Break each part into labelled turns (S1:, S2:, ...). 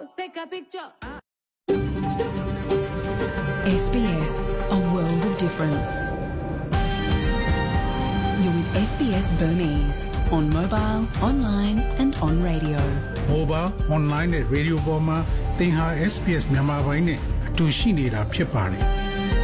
S1: take a picture.
S2: SBS, a world of difference. You're with SBS Burmese on mobile, online and on radio.
S3: Mobile, online နဲ့ radio ပေါ်မှာသင်ဟာ SBS မြန်မာပိုင်းနဲ့အတူရှိနေတာဖြစ်ပါတယ်။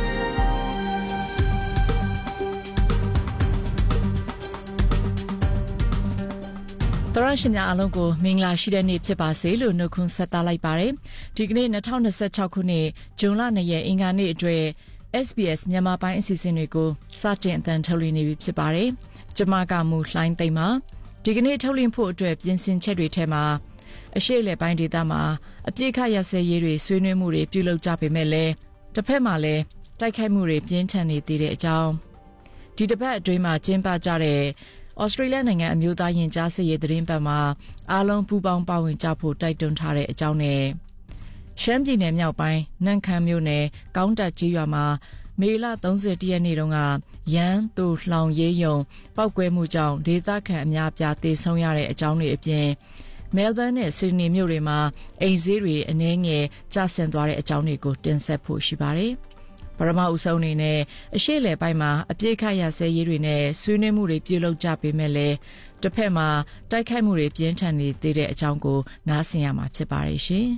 S4: တရရှိများအလုံးကိုမင်္ဂလာရှိတဲ့နေ့ဖြစ်ပါစေလို့နှုတ်ခွန်းဆက်သလိုက်ပါတယ်ဒီကနေ့2026ခုနှစ်ဇွန်လ2ရက်အင်္ဂါနေ့အတွက် SBS မြန်မာပိုင်းအစီအစဉ်တွေကိုစတင်အသံထုတ်လွှင့်နေပြီဖြစ်ပါတယ်ကျွန်မကမူလှိုင်းသိမ့်ပါဒီကနေ့ထုတ်လွှင့်ဖို့အတွက်ပြင်ဆင်ချက်တွေထဲမှာအရှိအလဲပိုင်းဒေသမှာအပြည့်ခရဆဲရေးတွေဆွေးနွေးမှုတွေပြုလုပ်ကြပေမဲ့လည်းတစ်ဖက်မှာလည်းတိုက်ခိုက်မှုတွေပြင်းထန်နေသေးတဲ့အကြောင်းဒီတစ်ပတ်အတွင်းမှာကျင်းပကြတဲ့ဩစတြေးလျနိုင်ငံအမျိုးသားရင်ကြားစစ်ရေးသတင်းပတ်မှာအားလုံးပူးပေါင်းပါဝင်ကြဖို့တိုက်တွန်းထားတဲ့အကြောင်းနဲ့ရှမ်းပြည်နယ်မြောက်ပိုင်းနန့်ခမ်းမြို့နယ်ကောင်းတက်ကြီးရွာမှာမေလ31ရက်နေ့တုန်းကရန်သူလှောင်ရေးယုံပောက်ကွဲမှုကြောင့်ဒေသခံအများပြားသေဆုံးရတဲ့အကြောင်းတွေအပြင်မဲလ်ဘန်နဲ့ဆစ်ဒနီမြို့တွေမှာအိမ်ဈေးတွေအနည်းငယ်ကျဆင်းသွားတဲ့အကြောင်းတွေကိုတင်ဆက်ဖို့ရှိပါတယ်ပရမအုပ်စုံနေနဲ့အရှိလေပိုင်းမှာအပြည့်ခရဆဲရေးတွေနဲ့ဆွေးနွေးမှုတွေပြုလုပ်ကြပေမဲ့လည်းတစ်ဖက်မှာတိုက်ခိုက်မှုတွေပြင်းထန်နေသေးတဲ့အကြောင်းကိုနားဆင်ရမှာဖြစ်ပါတယ်ရှင်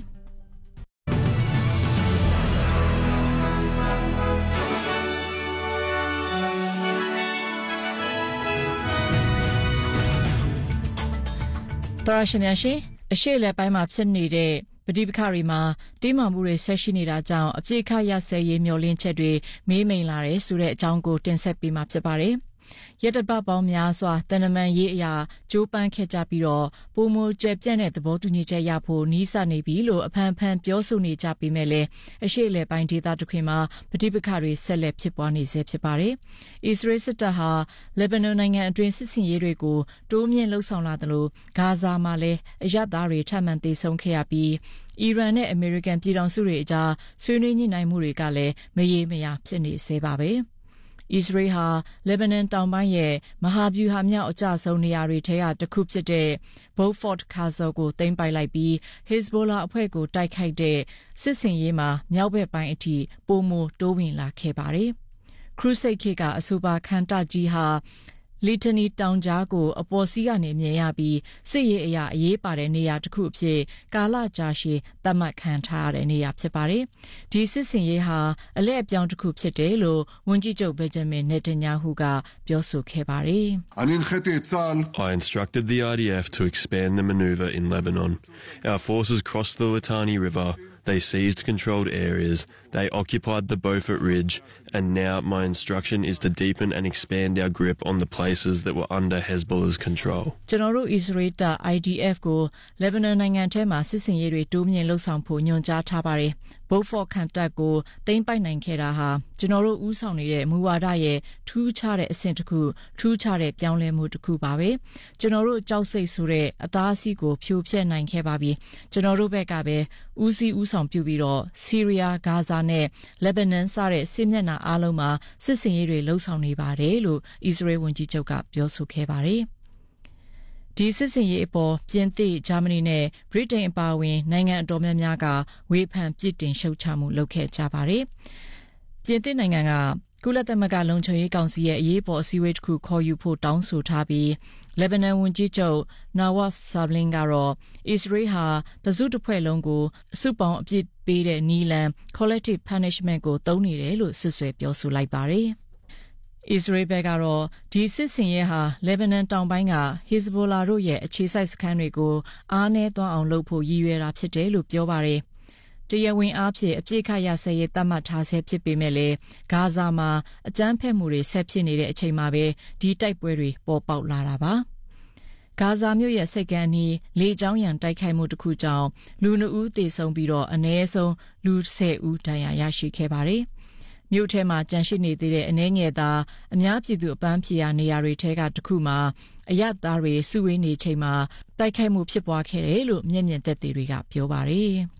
S4: တရရှိများရှင်အရှိလေပိုင်းမှာဖြစ်နေတဲ့ပဋိပက္ခတွေမှာတင်းမာမှုတွေဆက်ရှိနေတာကြောင့်အပြည့်ခရဆဲရေးမျှော်လင့်ချက်တွေမေးမိန်လာတယ်ဆိုတဲ့အကြောင်းကိုတင်ဆက်ပေးမှာဖြစ်ပါတယ်။ရတပတ်ပေါင်းများစွာတန်တမန်ရေးအရာကြိုးပမ်းခဲ့ကြပြီးတော့ပုံမကျပြန့်တဲ့သဘောတူညီချက်ရဖို့နီးစပ်နေပြီလို့အဖန်ဖန်ပြောဆိုနေကြပြီးမဲ့လည်းအရှိလေပိုင်းဒေသတစ်ခွင်မှာပဋိပက္ခတွေဆက်လက်ဖြစ်ပွားနေဆဲဖြစ်ပါတယ်။အစ္စရေးစစ်တပ်ဟာလက်ဘနွန်နိုင်ငံအတွင်းစစ်ဆင်ရေးတွေကိုတိုးမြင့်လှုပ်ဆောင်လာတယ်လို့ဂါဇာမှာလည်းအရသားတွေထပ်မံသေဆုံးခဲ့ရပြီးအီရန်နဲ့အမေရိကန်ပြည်ထောင်စုတွေအကြားဆွေးနွေးညှိနှိုင်းမှုတွေကလည်းမရေမရာဖြစ်နေစေပါပဲ။အစ္စရေးဟာလက်ဘနွန်တောင်ပိုင်းရဲ့မဟာဗျူဟာမြောက်အကျဆုံးနေရာတွေထဲကတစ်ခုဖြစ်တဲ့ Beaufort Castle ကိုသိမ်းပိုက်လိုက်ပြီး Hezbollah အဖွဲ့ကိုတိုက်ခိုက်တဲ့စစ်ဆင်ရေးမှာမြောက်ဘက်ပိုင်းအထိပိုမိုတိုးဝင်လာခဲ့ပါတယ်။ Crusade ခေတ်ကအဆိုပါခန္ဓာကြီးဟာလီတနီတောင်ကြားကိုအပေါ်စီးကနေမြင်ရပြီးစစ်ရေးအရာအရေးပါတဲ့နေရာတစ်ခုအဖြစ်ကာလကြာရှည်သတ်မှတ်ခံထားရတဲ့နေရာဖြစ်ပါတယ်။ဒီစစ်စင်ရေးဟာအလဲအပြောင်းတစ်ခုဖြစ်တယ်လို့ဝန်ကြီးချုပ်ဘင်ဂျမင်နေတန်ယာဟုကပြောဆိုခဲ့ပါတယ်။
S5: I instructed the IDF to expand the maneuver in Lebanon. Our forces crossed the Litani River. They seized controlled areas, they occupied the Beaufort Ridge, and now my instruction is to deepen and expand our grip on the places that were under Hezbollah's control.
S4: ကျွန်တော်တို့ Israel IDF ကို Lebanon နိုင်ငံထဲမှာစစ်စင်ရေးတွေတိုးမြင့်လှုပ်ဆောင်ဖို့ညွှန်ကြားထားပါတယ်။ Beaufort ခန္ဓာကိုသိမ်းပိုက်နိုင်ခဲ့တာဟာကျွန်တော်တို့ဦးဆောင်နေတဲ့မူဝါဒရဲ့ထူးခြားတဲ့အဆင့်တစ်ခုထူးခြားတဲ့ပြောင်းလဲမှုတစ်ခုပါပဲ။ကျွန်တော်တို့ကြောက်စိတ်ဆိုတဲ့အတားအဆီးကိုဖြိုဖျက်နိုင်ခဲ့ပါပြီ။ကျွန်တော်တို့ဘက်ကပဲဦးစီးဦးဆောင်ပြုပြီးတော့ဆီးရီးယားဂါဇာနဲ့လက်ဘနန်စတဲ့စစ်မျက်နှာအားလုံးမှာစစ်စင်ရေးတွေလှုပ်ဆောင်နေပါတယ်လို့အစ္စရေးဝန်ကြီးချုပ်ကပြောဆိုခဲ့ပါတယ်။ဒီစစ်စင်ရေးအပေါ်ပြင်သစ်ဂျာမနီနဲ့ဗြိတိန်အပါအဝင်နိုင်ငံအတော်များများကဝေဖန်ပြစ်တင်ရှုတ်ချမှုလုပ်ခဲ့ကြပါတယ်။ပြင်သစ်နိုင်ငံကကုလသမဂ္ဂလုံခြုံရေးကောင်စီရဲ့အရေးပေါ်အစည်းအဝေးတစ်ခုခေါ်ယူဖို့တောင်းဆိုထားပြီးလက်ဘနန်ဝန်ကြီးချုပ်နာဝတ်ဆာဘလင်ကတော့အစ္စရေးဟာတစုတစ်ဖွဲ့လုံးကိုအစုပေါင်းအပြစ်ပေးတဲ့နီလန် collective punishment ကိုသုံးနေတယ်လို့ဆွဆွဲပြောဆိုလိုက်ပါတယ်။အစ္စရေးဘက်ကတော့ဒီစစ်စင်ရေးဟာလက်ဘနန်တောင်ပိုင်းက Hezbollah တို့ရဲ့အခြေစိုက်စခန်းတွေကိုအားနည်းသွားအောင်လုပ်ဖို့ရည်ရွယ်တာဖြစ်တယ်လို့ပြောပါတယ်။တရားဝင်အားဖြင့်အပြစ်ခရဆဲရေးသတ်မှတ်ထားဆဲဖြစ်ပေမဲ့လည်းဂါဇာမှာအကြမ်းဖက်မှုတွေဆက်ဖြစ်နေတဲ့အချိန်မှာပဲဒီတိုက်ပွဲတွေပေါ်ပေါက်လာတာပါ။ဂါဇာမြို့ရဲ့စိတ်ကမ်းအနီးလေကြောင်းရန်တိုက်ခိုက်မှုတစ်ခုကြောင့်လူ2ဦးသေဆုံးပြီးတော့အနည်းဆုံးလူ10ဦးဒဏ်ရာရရှိခဲ့ပါတယ်။မြို့ထဲမှာကြန့်ရှိနေသေးတဲ့အနည်းငယ်သာအများပြည်သူအပန်းဖြေရာနေရာတွေထဲကတစ်ခုမှာအရသားတွေစုဝေးနေချိန်မှာတိုက်ခိုက်မှုဖြစ်ပွားခဲ့တယ်လို့မျက်မြင်သက်သေတွေကပြောပါတယ်။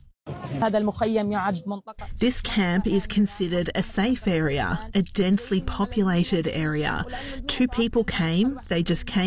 S6: This camp is considered a safe area, a densely populated area. 2 people came, they just came